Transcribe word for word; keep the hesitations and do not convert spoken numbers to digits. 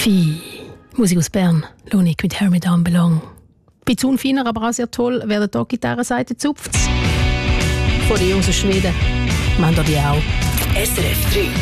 Phi. Musik aus Bern. Lunik mit Hear Me Down Below. Bei zu feiner, aber auch sehr toll, wer der hier Gitarrenseite zupft. Von den Jungs aus Schweden. Man die auch. S R F drei